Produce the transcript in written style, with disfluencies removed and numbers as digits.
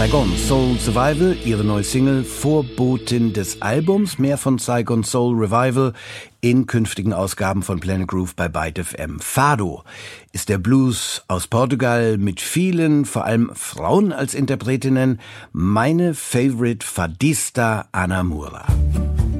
Saigon Soul Survival, ihre neue Single, Vorbotin des Albums. Mehr von Saigon Soul Revival in künftigen Ausgaben von Planet Groove bei Byte FM. Fado ist der Blues aus Portugal mit vielen, vor allem Frauen als Interpretinnen. Meine Favorite Fadista Ana Moura.